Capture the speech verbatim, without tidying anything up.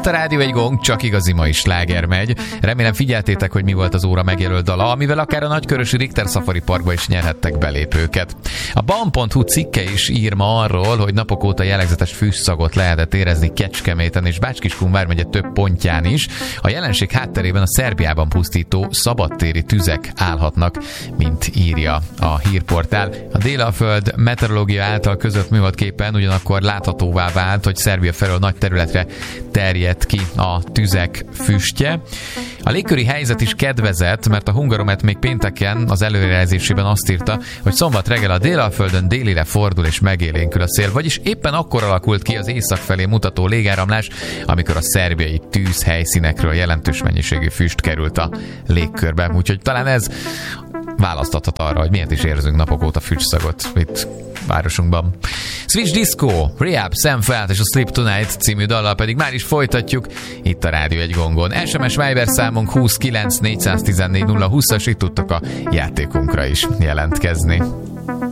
itt a Rádió egy Gong, csak igazi mai sláger megy. Remélem figyeltétek, hogy mi volt az óra megjelölt dala, amivel akár a nagykörösi Richter Safari Parkba is nyerhettek belépőket. A ban pont hu cikke is ír ma arról, hogy napok óta jellegzetes füstszagot lehetett érezni Kecskeméten és Bács-Kiskun vármegye több pontján is. A jelenség hátterében a Szerbiában pusztító szabadtéri tüzek állhatnak, mint írja a hírportál. A Délalföld meteorológia által között műholdképen ugyanakkor láthatóvá vált, hogy Szerbia felől nagy területre terjedt ki a tüzek füstje. A légköri helyzet is kedvezett, mert a Hungaromet még pénteken az előrejelzésében azt írta, hogy szombat reggel a Délalföldön délire fordul és megélénkül a szél, vagyis éppen akkor alakult ki az észak felé mutató légáramlás, amikor a szerbiai tűzhelyszínekről jelentős mennyiségű füst került a légkörbe. Úgyhogy talán ez választhathat arra, hogy miért is érzünk napok óta füstszagot itt városunkban. Switch Disco, Rehab, Sam Felt és a Sleep Tonight című dallal pedig már is folytatjuk itt a Rádió egy Gongon. es em es Viber számunk huszonkilenc négyszáztizennégy nulla húszas, itt tudtok a játékunkra is jelentkezni.